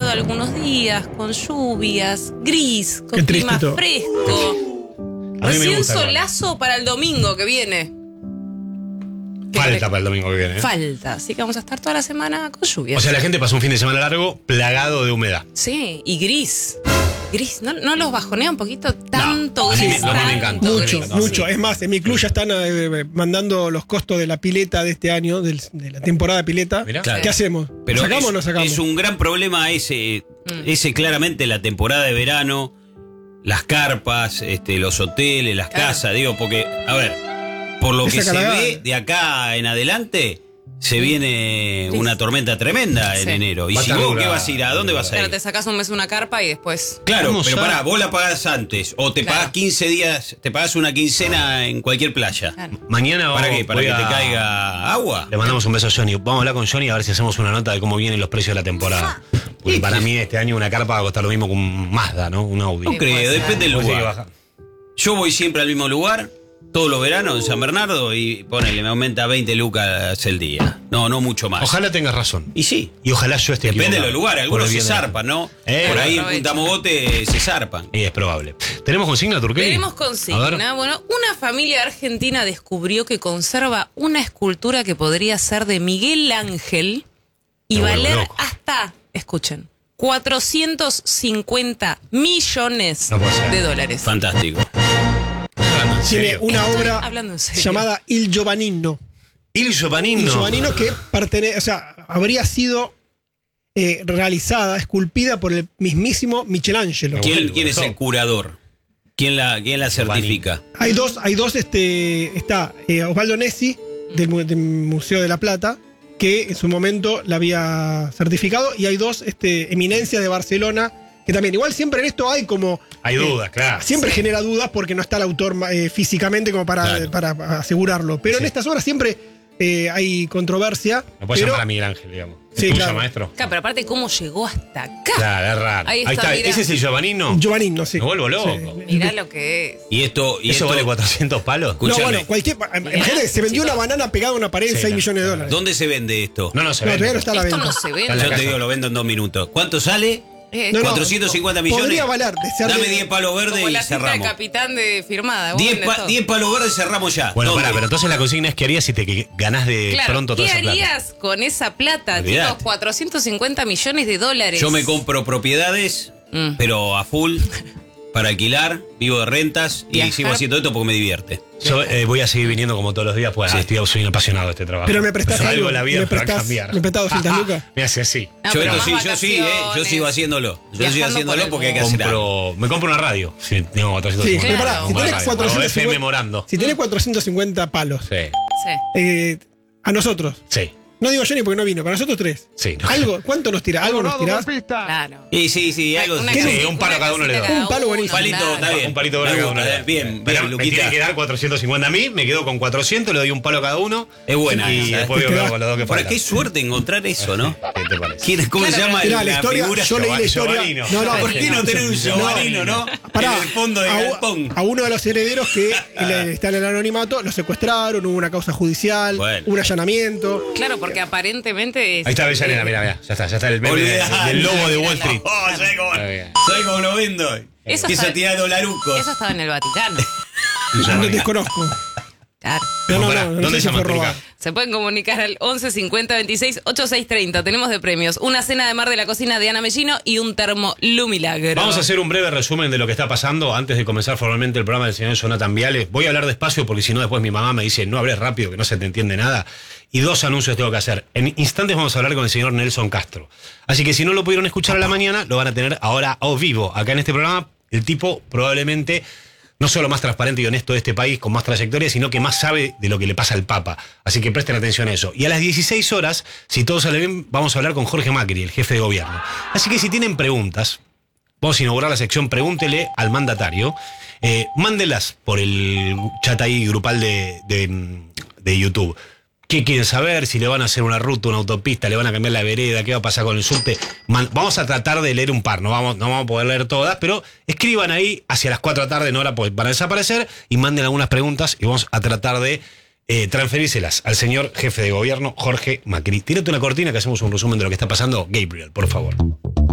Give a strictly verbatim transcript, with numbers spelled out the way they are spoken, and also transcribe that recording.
nublado algunos días, con lluvias, gris, con Qué clima triste todo. fresco. A mí me Recién gusta, solazo para el domingo que viene. ¿Qué Falta crees? para el domingo que viene. ¿eh? Falta, así que vamos a estar toda la semana con lluvias. O sea, la gente pasó un fin de semana largo plagado de humedad. Sí, y gris. Gris, ¿no, no los bajonea un poquito tanto a mí gris? me- no, me tanto encanta. Mucho, gris? mucho. Sí. Es más, en mi club ya están eh, mandando los costos de la pileta de este año, del- de la temporada pileta. Mirá. Claro. ¿Qué hacemos? Pero ¿Lo sacamos es, o no sacamos? es un gran problema ese, Mm. ese claramente la temporada de verano, las carpas, este, los hoteles, las Claro. casas, digo, porque, a ver, por lo Esa que se calagada. ve de acá en adelante, se viene Sí. una tormenta tremenda en Sí. enero. Y Va a si estar vos, dura. ¿qué vas a ir? ¿A dónde vas a Pero ir? te sacás un mes una carpa y después. Claro, Vamos pero a- pará, vos la pagás antes, o te Claro. pagás quince días, te pagás una quincena en cualquier playa. Claro. Mañana ¿Para vamos- qué? ¿Para voy que a- te caiga agua? Le mandamos un beso a Johnny. Vamos a hablar con Johnny a ver si hacemos una nota de cómo vienen los precios de la temporada. Porque para mí este año una carpa va a costar lo mismo que un Mazda, ¿no? Un Audi. No Sí, creo, puede ser. depende del Vos tenés que lugar. bajar. Yo voy siempre al mismo lugar, todos los veranos en San Bernardo, y ponele, me aumenta veinte lucas el día. No, no mucho más. Ojalá tengas razón. Y sí, Y ojalá yo esté depende de equivocado. los lugares. Por Algunos el se bien de la zarpan, ¿no? Eh, Por ahí en aprovecha. Punta Mogote se zarpan. Y es probable. ¿Tenemos consigna, Turqueli? Tenemos A consigna. ver. Bueno, una familia argentina descubrió que conserva una escultura que podría ser de Miguel Ángel y Me vuelvo valer loco. hasta, escuchen, cuatrocientos cincuenta millones No puede ser. de dólares. Fantástico. Hablando en Tiene serio. una Estoy obra hablando en serio. llamada Il Giovannino. Il Giovannino. Il Giovannino que pertenece, o sea, habría sido eh, realizada, esculpida por el mismísimo Michelangelo. Qué ¿Quién, bueno, quién es eso. el curador? ¿Quién la, quién la certifica? Hay dos, hay dos, este, está eh, Osvaldo Nessi del, mu- del Museo de la Plata, que en su momento la había certificado, y hay dos este, eminencias de Barcelona, que también, igual siempre en esto hay como... Hay dudas, claro. Siempre genera dudas porque no está el autor eh, físicamente como para, Claro. para asegurarlo. Pero Sí. en estas obras siempre eh, hay controversia. No puedes pero, llamar a Miguel Ángel, digamos. Sí, ¿Es tuya, claro. maestro? Claro, pero aparte, ¿cómo llegó hasta acá? Claro, es raro. Ahí Ahí está, está. mirá. ¿Ese es el Giovannino? Giovannino, sí. Me vuelvo loco. Sí. Mirá lo que es. Y esto. Y ¿Eso esto- vale cuatrocientos palos? Escuchame. No, bueno, cualquier. Imagínate, se vendió chicos. una banana pegada a una pared en Sí, seis claro. millones de dólares. ¿Dónde se vende esto? No, no se No, ve. todavía no está a la Esto venta. no se ve. Está en la Yo te casa. digo, lo vendo en dos minutos. ¿Cuánto sale? Eh, No, no, cuatrocientos cincuenta millones. Podría valer de ser Dame de- diez palos verdes como y la cita de cerramos. capitán de firmada. vos diez vendés pa- todo. diez palos verdes y cerramos ya. Bueno, ¿Dónde? pará, pero entonces la consigna es: ¿qué harías si te que- ganás de Claro, pronto toda ¿qué esa plata? harías con esa plata, Olvidate. chicos? cuatrocientos cincuenta millones de dólares. Yo me compro propiedades, Mm. pero a full, para alquilar, vivo de rentas y Viajar. sigo haciendo esto porque me divierte. Yo eh, voy a seguir viniendo como todos los días, pues estoy, soy un apasionado de este trabajo. Pero me prestás algo algo. en la vida me me va a prestás, cambiar. me prestás doscientas lucas. Me hace así. No, yo pero esto sí, más yo sí, eh, yo vacaciones, sigo haciéndolo. Yo sigo viajando haciéndolo por el porque hay que hacer algo. Compro, me compro una radio. Si tengo cuatrocientos Sí, cincuenta. pero pará, Claro. si Compro tenés una radio. cuatrocientos O F M cincuenta Morando. Si tenés cuatrocientos cincuenta palos, Sí, Sí. eh, a nosotros, sí, no digo Johnny porque no vino, para nosotros tres. sí. no. Algo, ¿cuánto nos tirás? ¿Algo nos tirás? Claro. Y sí, sí, algo Una Sí, casita- un palo una cada uno le casita doy. cada Un palo uno, buenísimo. Palito, claro. está bien. Un palito Me verde cada gusta, uno. eh, Bien, Pero bien, me tiene Luquita. que dar cuatrocientos cincuenta a mí, me quedo con cuatrocientos, le doy un palo a cada uno. Es buena Y esa, ¿eh? después Te veo quedás- con los dos que Para faltan. qué suerte encontrar eso, ¿no? ¿Qué te parece? ¿Quién, ¿Cómo se Claro, llama Mirá, la, la historia, figura? yo leí la historia. Giovannino. No, no, ¿Por qué no tener un Giovannino, no? Pará, En el fondo del a, galpón. a uno de los herederos que le- está en el anonimato, lo secuestraron, hubo una causa judicial, Bueno. un allanamiento. Claro, porque aparentemente. es- Ahí está Avellaneda, mira, mira. Ya está, ya está el meme del, Olvidate. del lobo de Wall Street. Oh, ¿sabes cómo, Está bien. ¿sabes cómo lo vendo? Eso Empieza está- a tirar dolarucos. Eso estaba en el Vaticano. No desconozco. Claro. Pero No, no, pará, no, no ¿dónde sé si llaman, fue robado. Turca? Se pueden comunicar al once cincuenta veintiséis ochenta y seis treinta. Tenemos de premios una cena de mar de la cocina de Ana Mellino y un termo Lumilagro. Vamos a hacer un breve resumen de lo que está pasando antes de comenzar formalmente el programa del señor Jonathan Viale. Voy a hablar despacio porque si no después mi mamá me dice no hables rápido que no se te entiende nada. Y dos anuncios tengo que hacer. En instantes vamos a hablar con el señor Nelson Castro. Así que si no lo pudieron escuchar a la mañana, lo van a tener ahora a vivo. Acá en este programa, el tipo probablemente no solo más transparente y honesto de este país, con más trayectoria, sino que más sabe de lo que le pasa al Papa. Así que presten atención a eso. Y a las dieciséis horas, si todo sale bien, vamos a hablar con Jorge Macri, el jefe de gobierno. Así que si tienen preguntas, vamos a inaugurar la sección Pregúntele al mandatario. Eh, mándelas por el chat ahí grupal de, de, de YouTube. ¿Qué quieren saber? Si le van a hacer una ruta, una autopista, le van a cambiar la vereda, qué va a pasar con el subte. Man- vamos a tratar de leer un par, no vamos, no vamos a poder leer todas, pero escriban ahí hacia las cuatro de la tarde, no hora pues, para desaparecer, y manden algunas preguntas y vamos a tratar de eh, transferírselas al señor jefe de gobierno, Jorge Macri. Tírate una cortina que hacemos un resumen de lo que está pasando. Gabriel, por favor.